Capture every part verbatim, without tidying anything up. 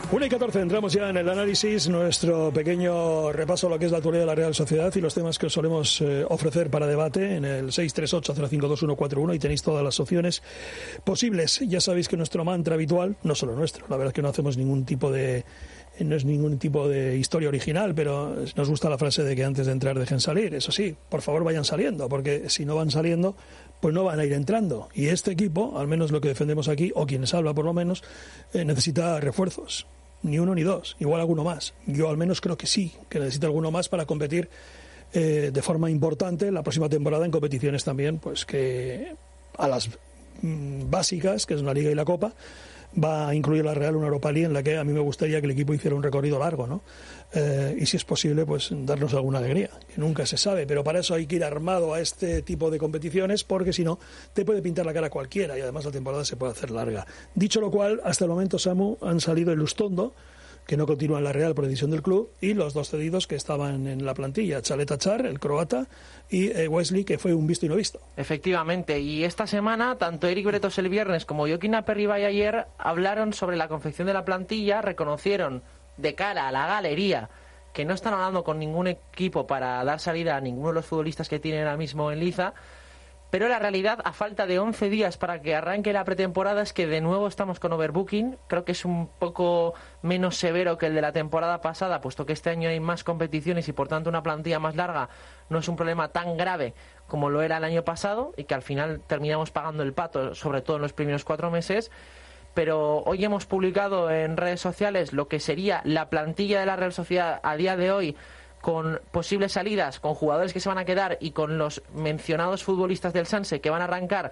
una y catorce, entramos ya en el análisis, nuestro pequeño repaso a lo que es la actualidad de la Real Sociedad y los temas que os solemos eh, ofrecer para debate en el seis tres ocho cero cinco dos uno cuatro uno, y tenéis todas las opciones posibles. Ya sabéis que nuestro mantra habitual, no solo nuestro, la verdad es que no hacemos ningún tipo de... no es ningún tipo de historia original, pero nos gusta la frase de que antes de entrar dejen salir. Eso sí, por favor vayan saliendo, porque si no van saliendo, pues no van a ir entrando. Y este equipo, al menos lo que defendemos aquí, o quienes habla por lo menos, eh, necesita refuerzos. Ni uno ni dos, igual alguno más. Yo al menos creo que sí, que necesita alguno más para competir eh, de forma importante la próxima temporada en competiciones también, pues que a las mm, básicas, que es la Liga y la Copa, va a incluir la Real una Europa League en la que a mí me gustaría que el equipo hiciera un recorrido largo, ¿no? Eh, y si es posible, pues darnos alguna alegría, que nunca se sabe, pero para eso hay que ir armado a este tipo de competiciones, porque si no, te puede pintar la cara cualquiera y además la temporada se puede hacer larga. Dicho lo cual, hasta el momento, Samu, han salido el Lustondo, que no continúa en la Real por decisión del club, y los dos cedidos que estaban en la plantilla, Chaleta Char, el croata, y eh, Wesley, que fue un visto y no visto. Efectivamente, y esta semana, tanto Eric Bretos el viernes como Joaquín Aperribay ayer hablaron sobre la confección de la plantilla, reconocieron de cara a la galería que no están hablando con ningún equipo para dar salida a ninguno de los futbolistas que tienen ahora mismo en liza, pero la realidad, a falta de once días para que arranque la pretemporada, es que de nuevo estamos con overbooking. Creo que es un poco menos severo que el de la temporada pasada, puesto que este año hay más competiciones y por tanto una plantilla más larga no es un problema tan grave como lo era el año pasado, y que al final terminamos pagando el pato, sobre todo en los primeros cuatro meses. Pero hoy hemos publicado en redes sociales lo que sería la plantilla de la Real Sociedad a día de hoy, con posibles salidas, con jugadores que se van a quedar y con los mencionados futbolistas del Sanse que van a arrancar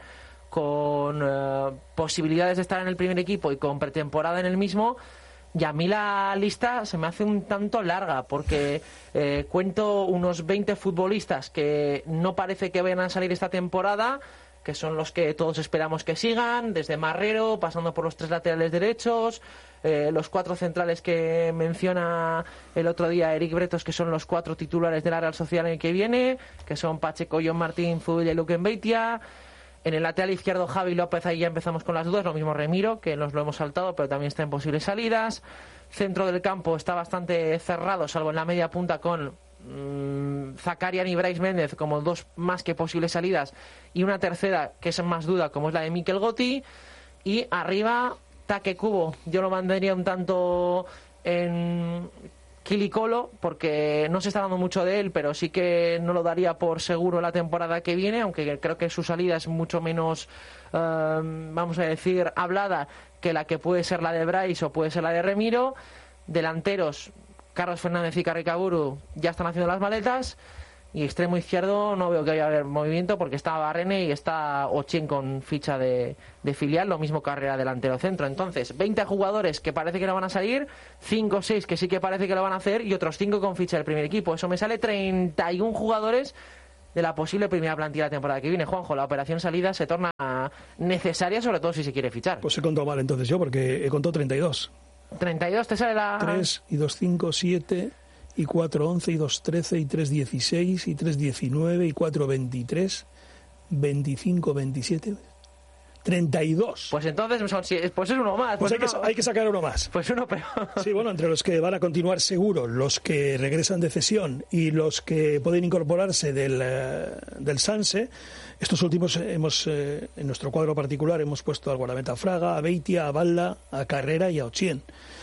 con eh, posibilidades de estar en el primer equipo y con pretemporada en el mismo. Y a mí la lista se me hace un tanto larga, porque eh, cuento unos veinte futbolistas que no parece que vayan a salir esta temporada, que son los que todos esperamos que sigan, desde Marrero, pasando por los tres laterales derechos, eh, los cuatro centrales que menciona el otro día Eric Bretos, que son los cuatro titulares de la Real Sociedad en el que viene, que son Pacheco, John Martín, Zubilla y Luque Mbeitia. En el lateral izquierdo, Javi López, ahí ya empezamos con las dudas, lo mismo Remiro, que nos lo hemos saltado, pero también está en posibles salidas. Centro del campo está bastante cerrado, salvo en la media punta, con Zakarian y Brais Méndez como dos más que posibles salidas, y una tercera que es más duda, como es la de Mikel Gotti. Y arriba, Take Kubo, yo lo mantendría un tanto en Quilicolo, porque no se está dando mucho de él, pero sí que no lo daría por seguro la temporada que viene, aunque creo que su salida es mucho menos, uh, vamos a decir, hablada que la que puede ser la de Brais o puede ser la de Remiro. Delanteros, Carlos Fernández y Carricaburu ya están haciendo las maletas, y extremo izquierdo no veo que haya movimiento, porque está Barrene y está Ochien con ficha de, de filial, lo mismo Carrera delantero centro. Entonces, veinte jugadores que parece que no van a salir, cinco o seis que sí que parece que lo van a hacer, y otros cinco con ficha del primer equipo. Eso me sale treinta y uno jugadores de la posible primera plantilla de la temporada que viene. Juanjo, la operación salida se torna necesaria, sobre todo si se quiere fichar. Pues he contado mal entonces yo, porque he contado treinta y dos. treinta y dos te sale la... tres y dos, cinco, siete y cuatro, once y dos, trece y tres, dieciséis y tres, diecinueve y cuatro, veintitrés, veinticinco, veintisiete, treinta y dos. Pues entonces son, pues es uno más. Pues, pues hay, uno, que, hay que sacar uno más. Pues uno peor. Sí, bueno, entre los que van a continuar seguro, los que regresan de cesión y los que pueden incorporarse del, del Sanse. Estos últimos hemos, eh, en nuestro cuadro particular, hemos puesto al guardameta Fraga, a Beitia, a Balla, a Carrera y a Ochien.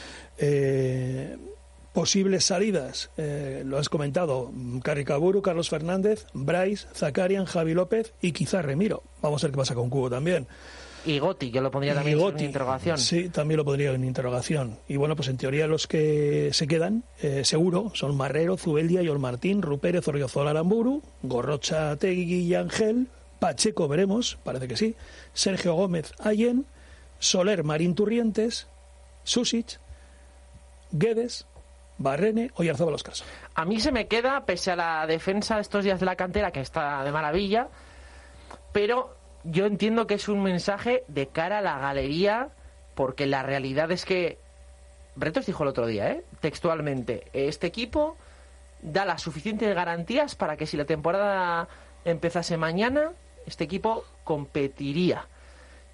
Eh, posibles salidas, eh, lo has comentado, Carricaburu, Carlos Fernández, Brais, Zakarian, Javi López y quizá Remiro. Vamos a ver qué pasa con Cubo también. Y Gotti, que lo pondría también Gotti, en interrogación. Sí, también lo pondría en interrogación. Y bueno, pues en teoría los que se quedan, eh, seguro, son Marrero, Zubeldia, John Martín, Rupérez, Orriozola, Aramburu, Gorrocha, Tegui y Ángel, Pacheco, veremos, parece que sí, Sergio Gómez, Allen, Soler, Marín Turrientes, Susic, Guedes, Barrene o Yarzábal Oscarson. A mí se me queda, pese a la defensa de estos días de la cantera, que está de maravilla, pero yo entiendo que es un mensaje de cara a la galería, porque la realidad es que Bretos dijo el otro día, ¿eh? textualmente, este equipo da las suficientes garantías para que si la temporada empezase mañana, este equipo competiría.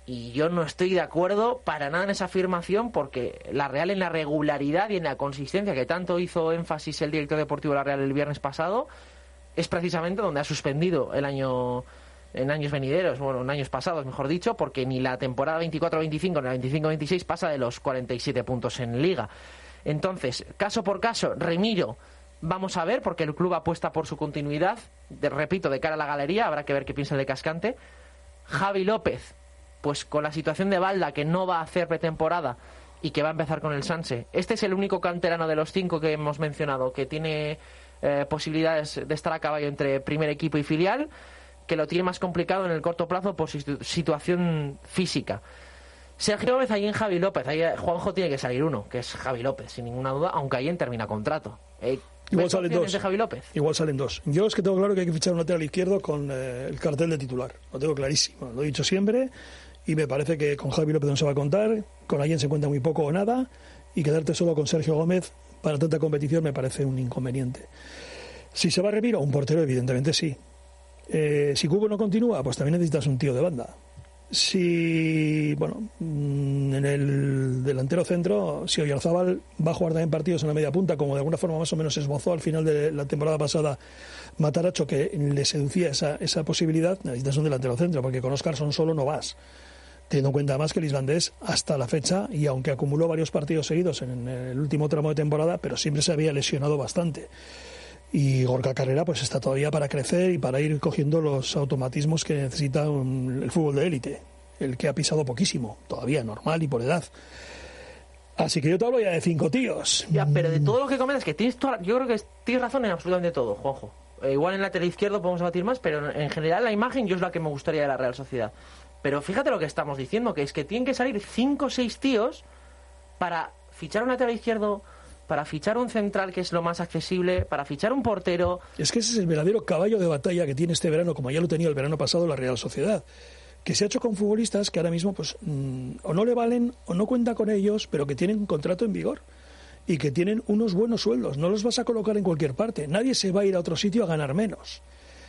Y yo no estoy de acuerdo para nada en esa afirmación, porque la Real, en la regularidad y en la consistencia que tanto hizo énfasis el director deportivo de la Real el viernes pasado, es precisamente donde ha suspendido el año en años venideros, bueno, en años pasados, mejor dicho, porque ni la temporada veinticuatro veinticinco ni la veinticinco veintiséis pasa de los cuarenta y siete puntos en Liga. Entonces, caso por caso, Remiro, vamos a ver, porque el club apuesta por su continuidad, de, repito, de cara a la galería, habrá que ver qué piensa el de Cascante. Javi López, pues con la situación de Balda, que no va a hacer pretemporada y que va a empezar con el Sanse. Este es el único canterano de los cinco que hemos mencionado que tiene eh, posibilidades de estar a caballo entre primer equipo y filial, que lo tiene más complicado en el corto plazo por su situación física. Sergio Gómez, ahí en Javi López, ahí Juanjo tiene que salir uno, que es Javi López, sin ninguna duda, aunque ahí termina contrato. Eh, Igual salen dos. De Javi López? Igual salen dos. Yo es que tengo claro que hay que fichar un lateral izquierdo con eh, el cartel de titular. Lo tengo clarísimo, lo he dicho siempre, y me parece que con Javi López no se va a contar, con alguien se cuenta muy poco o nada, y quedarte solo con Sergio Gómez para tanta competición me parece un inconveniente. Si se va a Remiro, un portero evidentemente sí. Eh, si Cubo no continúa, pues también necesitas un tío de banda. Si, bueno, en el delantero centro, si Oyarzábal va a jugar también partidos en la media punta, como de alguna forma más o menos esbozó al final de la temporada pasada Mataracho, que le seducía esa, esa posibilidad, necesitas un delantero centro, porque con Óscarson solo no vas. Teniendo en cuenta además que el islandés, hasta la fecha, y aunque acumuló varios partidos seguidos en el último tramo de temporada, pero siempre se había lesionado bastante. Y Gorka Carrera pues está todavía para crecer y para ir cogiendo los automatismos que necesita un, el fútbol de élite, el que ha pisado poquísimo, todavía normal y por edad. Así que yo te hablo ya de cinco tíos. Ya, pero de todo lo que comentas, que tienes toda, yo creo que tienes razón en absolutamente todo, Juanjo. Eh, igual en el lateral izquierdo podemos debatir más, pero en general la imagen yo es la que me gustaría de la Real Sociedad. Pero fíjate lo que estamos diciendo, que es que tienen que salir cinco o seis tíos para fichar un lateral izquierdo, para fichar un central, que es lo más accesible, para fichar un portero. Es que ese es el verdadero caballo de batalla que tiene este verano, como ya lo tenía el verano pasado la Real Sociedad, que se ha hecho con futbolistas que ahora mismo pues mmm, o no le valen o no cuenta con ellos, pero que tienen un contrato en vigor y que tienen unos buenos sueldos. No los vas a colocar en cualquier parte. Nadie se va a ir a otro sitio a ganar menos.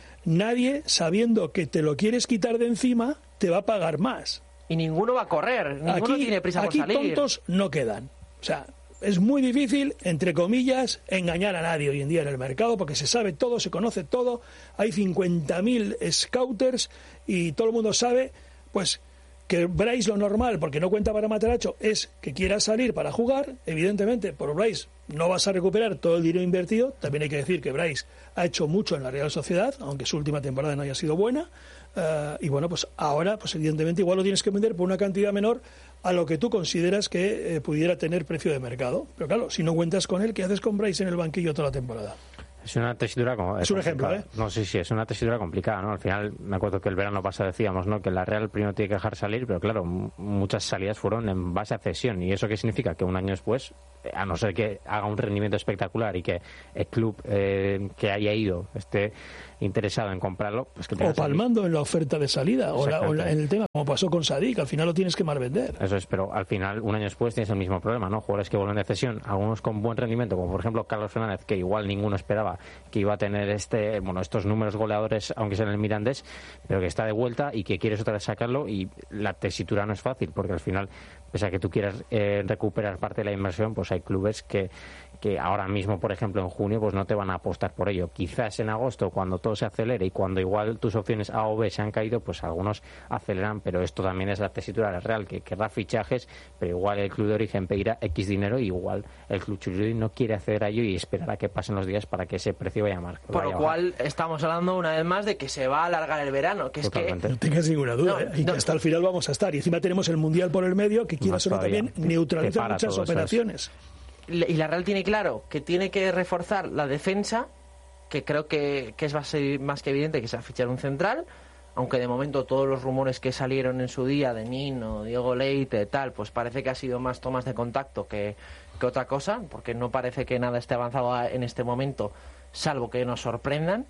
Nadie, sabiendo que te lo quieres quitar de encima, te va a pagar más. Y ninguno va a correr, ninguno aquí, tiene prisa por aquí salir. Aquí tontos no quedan. O sea, es muy difícil, entre comillas, engañar a nadie hoy en día en el mercado, porque se sabe todo, se conoce todo, hay cincuenta mil scouters y todo el mundo sabe, pues, que Bryce lo normal, porque no cuenta para Mataracho, es que quiera salir para jugar. Evidentemente, por Bryce no vas a recuperar todo el dinero invertido. También hay que decir que Bryce ha hecho mucho en la Real Sociedad, aunque su última temporada no haya sido buena. Uh, y bueno, pues ahora, pues evidentemente igual lo tienes que vender por una cantidad menor a lo que tú consideras que eh, pudiera tener precio de mercado. Pero claro, si no cuentas con él, ¿qué haces con Bryce en el banquillo toda la temporada? Es una tesitura como, es un ejemplo, ¿eh? No, sí, sí, es una tesitura complicada, ¿no? Al final, me acuerdo que el verano pasado decíamos, ¿no?, que la Real primero tiene que dejar salir, pero claro, m- muchas salidas fueron en base a cesión. ¿Y eso qué significa? Que un año después, a no ser que haga un rendimiento espectacular y que el club eh, que haya ido esté interesado en comprarlo, pues que o palmando en la oferta de salida o, la, o la, en el tema, como pasó con Sadik, al final lo tienes que mal vender. Eso es, pero al final, un año después tienes el mismo problema, ¿no? Jugadores que vuelven de cesión, algunos con buen rendimiento, como por ejemplo Carlos Fernández, que igual ninguno esperaba que iba a tener este, bueno, estos números goleadores, aunque sea en el Mirandés, pero que está de vuelta y que quieres otra vez sacarlo, y la tesitura no es fácil, porque al final, pese a que tú quieras eh, recuperar parte de la inversión, pues hay clubes que que ahora mismo, por ejemplo, en junio, pues no te van a apostar por ello. Quizás en agosto, cuando todo se acelere y cuando igual tus opciones A o B se han caído, pues algunos aceleran, pero esto también es la tesitura real, que querrá fichajes, pero igual el club de origen pedirá X dinero y igual el club churri no quiere acceder a ello y esperará que pasen los días para que ese precio vaya a marcar. Por lo cual, estamos hablando una vez más de que se va a alargar el verano, que Totalmente. es que... No tengas ninguna duda, no, ¿eh? y no, que hasta el final vamos a estar. Y encima tenemos el Mundial por el medio, que quieras o no también neutraliza muchas operaciones. Y la Real tiene claro que tiene que reforzar la defensa, que creo que, que es más, más que evidente que se va a fichar un central, aunque de momento todos los rumores que salieron en su día de Nino, Diego Leite, tal, pues parece que ha sido más tomas de contacto que, que otra cosa, porque no parece que nada esté avanzado en este momento, salvo que nos sorprendan.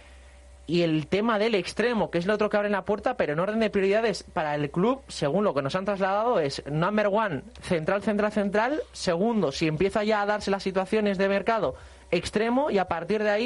Y el tema del extremo, que es lo otro que abre la puerta, pero en orden de prioridades para el club, según lo que nos han trasladado, es number one, central, central, central. Segundo, si empieza ya a darse las situaciones de mercado, extremo. Y a partir de ahí,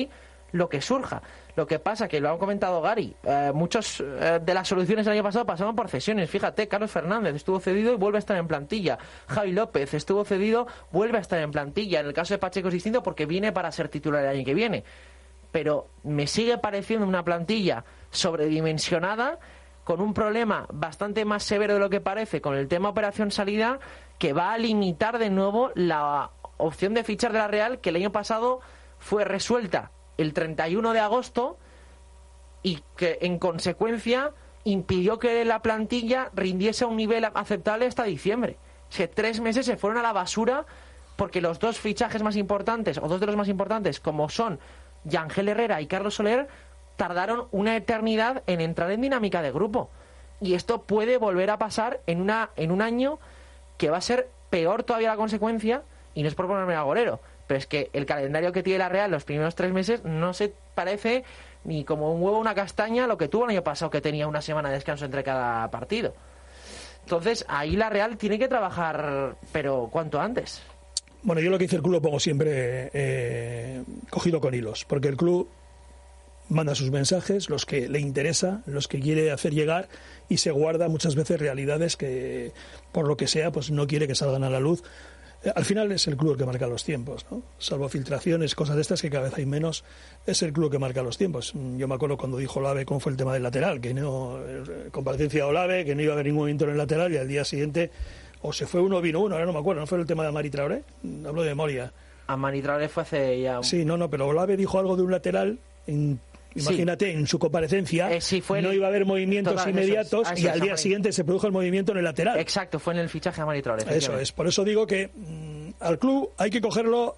lo que surja. Lo que pasa, que lo ha comentado Gary, eh, muchos eh, de las soluciones del año pasado pasaban por cesiones. Fíjate, Carlos Fernández estuvo cedido y vuelve a estar en plantilla. Javi López estuvo cedido, vuelve a estar en plantilla. En el caso de Pacheco es distinto porque viene para ser titular el año que viene. Pero me sigue pareciendo una plantilla sobredimensionada, con un problema bastante más severo de lo que parece con el tema operación salida, que va a limitar de nuevo la opción de fichar de la Real, que el año pasado fue resuelta el treinta y uno de agosto y que en consecuencia impidió que la plantilla rindiese a un nivel aceptable hasta diciembre. O sea, tres meses se fueron a la basura porque los dos fichajes más importantes, o dos de los más importantes, como son Yangel Herrera y Carlos Soler, tardaron una eternidad en entrar en dinámica de grupo. Y esto puede volver a pasar en una en un año que va a ser peor todavía la consecuencia, y no es por ponerme agorero, pero es que el calendario que tiene la Real los primeros tres meses no se parece ni como un huevo o una castaña lo que tuvo el año pasado, que tenía una semana de descanso entre cada partido. Entonces, ahí la Real tiene que trabajar, pero cuanto antes. Bueno, yo lo que dice el club lo pongo siempre eh, cogido con hilos, porque el club manda sus mensajes, los que le interesa, los que quiere hacer llegar, y se guarda muchas veces realidades que, por lo que sea, pues no quiere que salgan a la luz. Al final es el club el que marca los tiempos, ¿no? Salvo filtraciones, cosas de estas que cada vez hay menos, es el club que marca los tiempos. Yo me acuerdo cuando dijo Olave cómo fue el tema del lateral, que no, comparecencia de Olave, que no iba a haber ningún movimiento en el lateral, y al día siguiente o se fue uno o vino uno, ahora no me acuerdo, ¿no fue el tema de Amari Traoré? Hablo de memoria. Amari Traoré fue hace ya... Sí, no, no, pero Olave dijo algo de un lateral en... Imagínate, sí. En su comparecencia eh, sí, fue no el... iba a haber movimientos Total, inmediatos es. Ah, y al día siguiente se produjo el movimiento en el lateral. Exacto, fue en el fichaje de Amari Traoré. Eso es, por eso digo que mmm, al club hay que cogerlo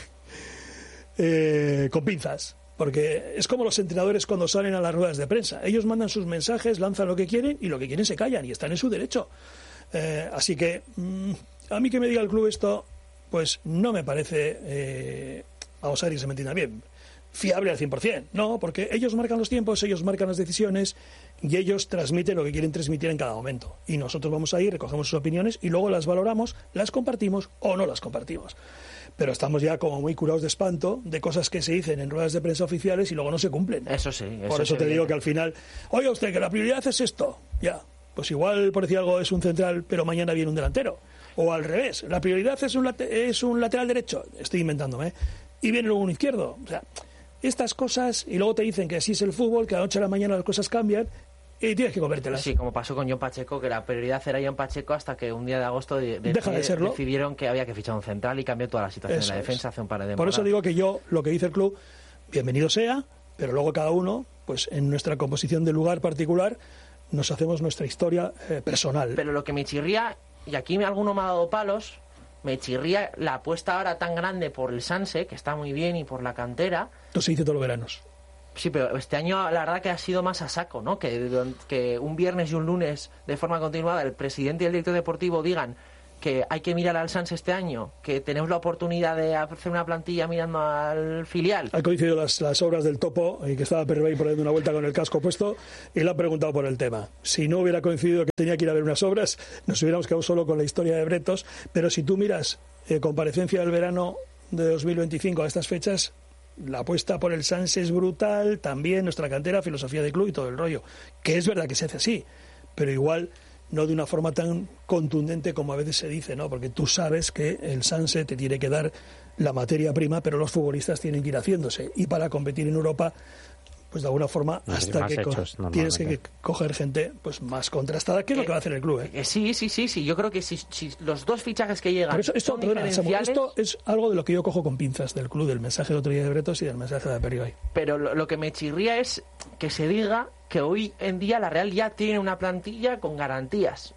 eh, con pinzas, porque es como los entrenadores cuando salen a las ruedas de prensa. Ellos mandan sus mensajes, lanzan lo que quieren y lo que quieren se callan y están en su derecho. Eh, así que mmm, a mí que me diga el club esto, pues no me parece, eh, vamos a ver si se me entienda bien, fiable al cien por ciento. No, porque ellos marcan los tiempos, ellos marcan las decisiones y ellos transmiten lo que quieren transmitir en cada momento. Y nosotros vamos ahí, recogemos sus opiniones y luego las valoramos, las compartimos o no las compartimos. Pero estamos ya como muy curados de espanto de cosas que se dicen en ruedas de prensa oficiales y luego no se cumplen. Eso sí. Eso por eso te digo que al final, oiga usted, que la prioridad es esto. Ya, pues igual, por decir algo, es un central, pero mañana viene un delantero. O al revés, la prioridad es un, late- es un lateral derecho. Estoy inventándome. ¿eh? Y viene luego un izquierdo. O sea... Estas cosas, y luego te dicen que así es el fútbol, que a la noche a la mañana las cosas cambian y tienes que comértelas. Sí, como pasó con John Pacheco, que la prioridad era John Pacheco hasta que un día de agosto de, de, Deja de serlo. decidieron que había que fichar un central y cambió toda la situación Eso en la es. defensa hace un par de temporadas. Por eso digo que yo, lo que dice el club, bienvenido sea, pero luego cada uno, pues en nuestra composición de lugar particular, nos hacemos nuestra historia eh, personal. Pero lo que me chirría, y aquí alguno me ha dado palos, me chirría la apuesta ahora tan grande por el Sanse, que está muy bien, y por la cantera. Esto se dice todos los veranos. Sí, pero este año la verdad que ha sido más a saco, ¿no? Que, que un viernes y un lunes de forma continuada el presidente y el director deportivo digan que hay que mirar al Sanse este año, que tenemos la oportunidad de hacer una plantilla mirando al filial. Han coincidido las, las obras del Topo, y que estaba Perrey por ahí dando una vuelta con el casco puesto, y le han preguntado por el tema. Si no hubiera coincidido que tenía que ir a ver unas obras, nos hubiéramos quedado solo con la historia de Bretos, pero si tú miras eh, comparecencia del verano de dos mil veinticinco a estas fechas, la apuesta por el Sanse es brutal, también nuestra cantera, filosofía de club y todo el rollo, que es verdad que se hace así, pero igual no de una forma tan contundente como a veces se dice, ¿no? Porque tú sabes que el Sanse te tiene que dar la materia prima, pero los futbolistas tienen que ir haciéndose, y para competir en Europa, pues de alguna forma hasta que hechos, co- tienes que coger gente pues más contrastada, que es eh, lo que va a hacer el club, ¿eh? Eh, sí, sí, sí, sí. Yo creo que si, si los dos fichajes que llegan Pero eso, esto, son perdona, Samu, diferenciales... esto es algo de lo que yo cojo con pinzas del club, del mensaje de otro día de Bretos y del mensaje de Peribay. Pero lo, lo que me chirría es que se diga que hoy en día la Real ya tiene una plantilla con garantías.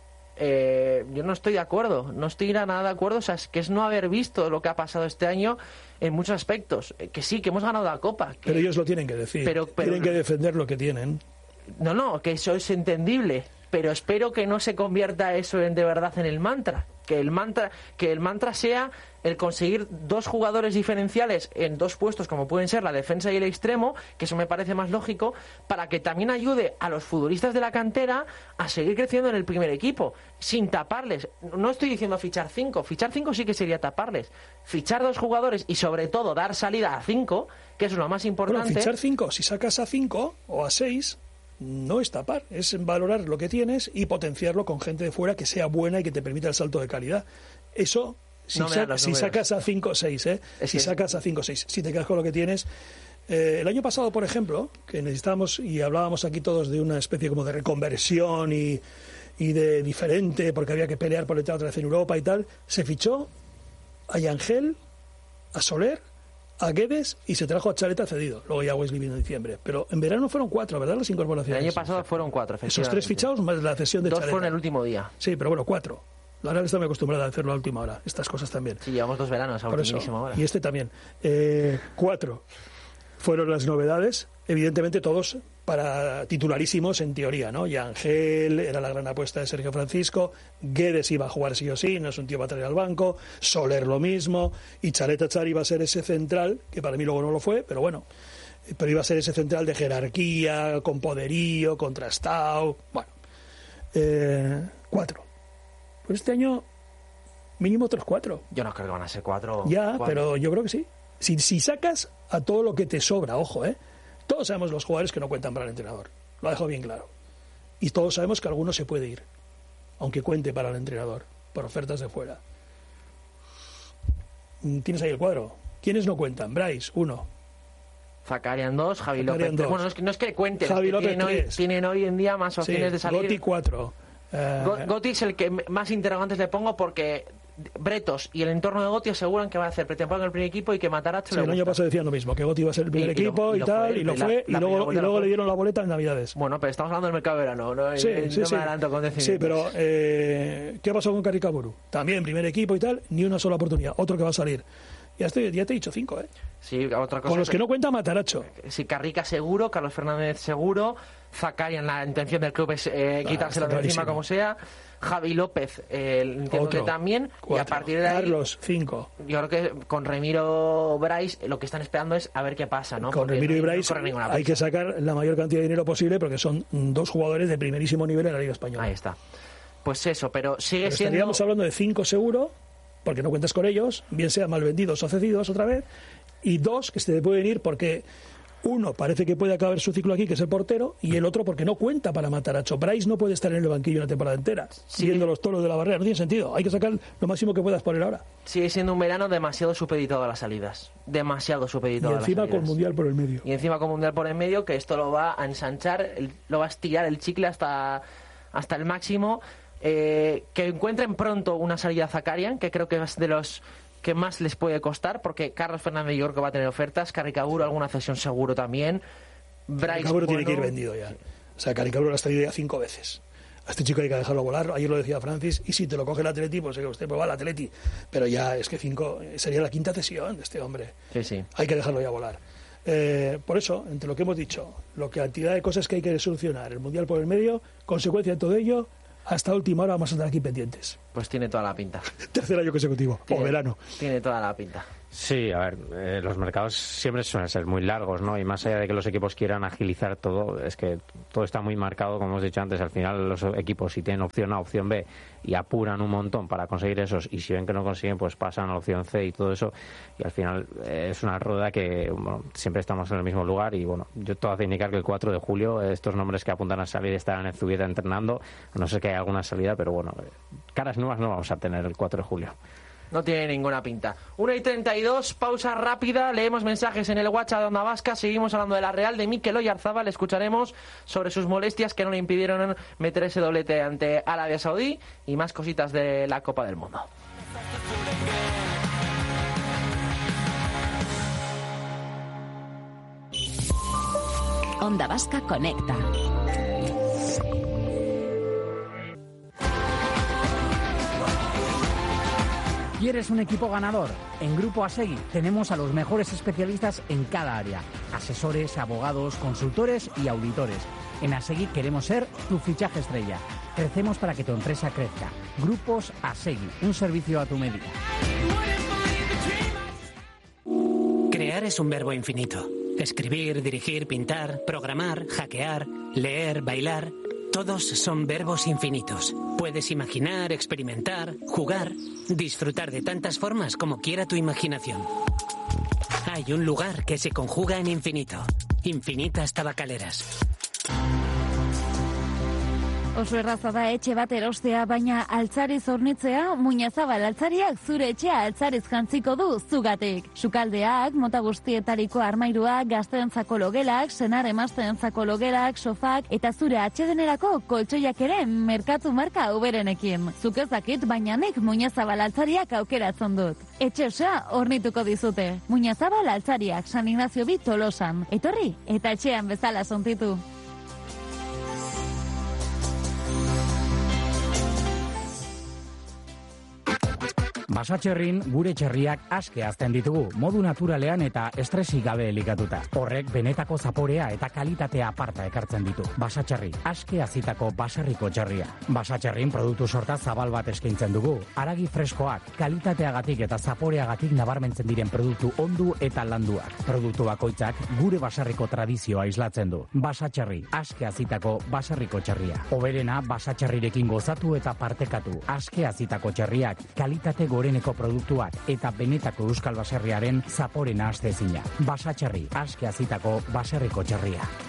Eh, yo no estoy de acuerdo, no estoy nada de acuerdo, o sea, es que es no haber visto lo que ha pasado este año en muchos aspectos. Eh, que sí, que hemos ganado la Copa. Que... Pero ellos lo tienen que decir, pero, pero... tienen que defender lo que tienen. No, no, que eso es entendible, pero espero que no se convierta eso en, de verdad en el mantra. que el mantra, que el mantra sea el conseguir dos jugadores diferenciales en dos puestos, como pueden ser la defensa y el extremo, que eso me parece más lógico, para que también ayude a los futbolistas de la cantera a seguir creciendo en el primer equipo, sin taparles. No estoy diciendo fichar cinco, fichar cinco sí que sería taparles. Fichar dos jugadores y sobre todo dar salida a cinco, que eso es lo más importante. Bueno, fichar cinco, si sacas a cinco o a seis, no es tapar, es valorar lo que tienes y potenciarlo con gente de fuera que sea buena y que te permita el salto de calidad. Eso... Si, no sa- si sacas a cinco o seis, ¿eh? Es si que... sacas a cinco o seis, si te quedas con lo que tienes. Eh, el año pasado, por ejemplo, que necesitábamos, y hablábamos aquí todos de una especie como de reconversión y, y de diferente, porque había que pelear por entrar otra vez en Europa y tal, se fichó a Yangel, a Soler, a Guedes y se trajo a Chaleta cedido. Luego ya Wesley vino en diciembre. Pero en verano fueron cuatro, ¿verdad? Las incorporaciones. El año pasado fueron cuatro, efectivamente. Esos tres fichados más la cesión de Dos Chaleta. fueron el último día. Sí, pero bueno, cuatro. La Real está muy acostumbrada a hacerlo a última hora, estas cosas también. Sí, llevamos dos veranos a ultimísima hora. Y este también. Eh, cuatro fueron las novedades, evidentemente todos para titularísimos en teoría, ¿no? Yangel era la gran apuesta de Sergio Francisco, Guedes iba a jugar sí o sí, no es un tío para traer al banco, Soler lo mismo, y Chaleta Char iba a ser ese central, que para mí luego no lo fue, pero bueno, pero iba a ser ese central de jerarquía, con poderío, contrastado, bueno, eh, cuatro. Pues este año mínimo otros cuatro. Yo no creo que van a ser cuatro. Ya, cuatro. Pero yo creo que sí. Si, si sacas a todo lo que te sobra, ojo, ¿eh? Todos sabemos los jugadores que no cuentan para el entrenador. Lo ha dejado bien claro. Y todos sabemos que alguno se puede ir, aunque cuente para el entrenador, por ofertas de fuera. Tienes ahí el cuadro. ¿Quiénes no cuentan? Bryce, uno. Zakarian dos, Javi Zakarian López tres. Bueno, no es que, no es que cuenten, Javi es que López tienen, hoy, tienen hoy en día más opciones sí, de salir. Gotti cuatro. Uh, Gotti es el que más interrogantes le pongo porque Bretos y el entorno de Gotti aseguran que va a hacer pretemporada en el primer equipo y que Matarazzo sí, le el gusta. año pasado decían lo mismo, que Gotti iba a ser el primer y, equipo y, y, lo, y tal, fue, y lo la, fue, la, y luego, la y luego fue. le dieron la boleta en Navidades. Bueno, pero estamos hablando del mercado de verano, ¿no? Sí, no sí, me sí. adelanto con decir. Sí, pero eh, ¿qué pasó con Caricaburu? También primer equipo y tal, ni una sola oportunidad, otro que va a salir. Ya, estoy, ya te he dicho cinco, ¿eh? Sí, otra cosa. Con los que, que no cuenta Mataracho. Sí, Carrica seguro, Carlos Fernández seguro, Zakarian, la intención del club es eh, ah, quitárselo de encima como sea. Javi López, eh, entiendo Otro, que también. cuatro. Y a partir de ahí. Carlos, cinco. Yo creo que con Remiro Bryce lo que están esperando es a ver qué pasa, ¿no? Con Porque Remiro y no Bryce hay que sacar la mayor cantidad de dinero posible porque son dos jugadores de primerísimo nivel en la Liga Española. Ahí está. Pues eso, pero sigue pero siendo. Estaríamos hablando de cinco seguro, porque no cuentas con ellos, bien sean mal vendidos o cedidos otra vez, y dos que se te pueden ir porque uno parece que puede acabar su ciclo aquí, que es el portero, y el otro porque no cuenta para Mataracho. Bryce no puede estar en el banquillo una temporada entera, sí, viendo los toros de la barrera, no tiene sentido. Hay que sacar lo máximo que puedas poner ahora. Sigue siendo un verano demasiado supeditado a las salidas, demasiado supeditado a las salidas. Y encima con Mundial por el medio. Y encima con Mundial por el medio, que esto lo va a ensanchar, lo va a estirar el chicle hasta, hasta el máximo. Eh, que encuentren pronto una salida a Zakarian, que creo que es de los que más les puede costar, porque Carlos Fernández yo creo que va a tener ofertas, Caricaburu alguna cesión seguro también. Caricaburu tiene que ir vendido ya. O sea, Caricaburu lo ha traído ya cinco veces. A este chico hay que dejarlo volar. Ayer lo decía Francis, y si te lo coge el Atleti, pues usted pues va al Atleti. Pero ya es que cinco sería la quinta cesión de este hombre. Sí, sí. Hay que dejarlo ya volar. Eh, por eso, entre lo que hemos dicho, lo que cantidad de cosas que hay que solucionar, el Mundial por el medio, consecuencia de todo ello, hasta última hora vamos a estar aquí pendientes. Pues tiene toda la pinta. Tercer año consecutivo, tiene, o verano. Tiene toda la pinta. Sí, a ver, eh, los mercados siempre suelen ser muy largos, ¿no? Y más allá de que los equipos quieran agilizar todo, es que todo está muy marcado, como hemos dicho antes. Al final los equipos, si tienen opción A, opción B, y apuran un montón para conseguir esos, y si ven que no consiguen, pues pasan a la opción C y todo eso. Y al final eh, es una rueda que, bueno, siempre estamos en el mismo lugar. Y bueno, yo todo hace indicar que el cuatro de julio estos nombres que apuntan a salir estarán en Zubieta entrenando. No sé que haya alguna salida, pero bueno, caras nuevas no vamos a tener el cuatro de julio. No tiene ninguna pinta. una y treinta y dos, pausa rápida, leemos mensajes en el WhatsApp de Onda Vasca, seguimos hablando de la Real, de Mikel Oyarzabal, escucharemos sobre sus molestias que no le impidieron meter ese doblete ante Arabia Saudí y más cositas de la Copa del Mundo. Onda Vasca conecta. ¿Quieres un equipo ganador? En Grupo Asegui tenemos a los mejores especialistas en cada área. Asesores, abogados, consultores y auditores. En Asegui queremos ser tu fichaje estrella. Crecemos para que tu empresa crezca. Grupos Asegui, un servicio a tu medida. Crear es un verbo infinito. Escribir, dirigir, pintar, programar, hackear, leer, bailar... Todos son verbos infinitos. Puedes imaginar, experimentar, jugar, disfrutar de tantas formas como quiera tu imaginación. Hay un lugar que se conjuga en infinito. Infinitas Tabacaleras. Oso erraza da etxe bat erostea, baina altzariz hornitzea, Muñazabal altzariak zure etxea altzariz jantziko du zugatik. Sukaldeak, mota guztietariko armairuak, gazteentzako logelak, senar emazteentzako logelak, sofak, eta zure atsedenerako koltsoiak ere merkatu marka uberenekin. Zuk ez dakit, baina nik Muñazabal altzariak aukeratzen dut. Etxe osoa hornituko dizute. Muñazabal altzariak, San Ignacio bi Tolosan. Etorri, eta etxean bezala sontitu. Basatxerrin gure txerriak aske hazten ditugu, modu naturalean eta estresik gabe elikatuta. Horrek benetako zaporea eta kalitatea aparta ekartzen ditu. Basatxerri, aske hazitako baserriko txerria. Basatxerrin produktu sorta zabal bat eskaintzen dugu. Haragi freskoak, kalitateagatik eta zaporeagatik nabarmentzen diren produktu ondu eta landuak. Produktu bakoitzak gure baserriko tradizioa islatzen du. Basatxerri, aske hazitako baserriko txerria. Hoberena basatxerrirekin gozatu eta partekatu. Aske hazitako txerriak, kalitate goreneko produktuak eta benetako euskal baserriaren zaporena astezina. Basatxerri, aske hazitako baserriko txerria.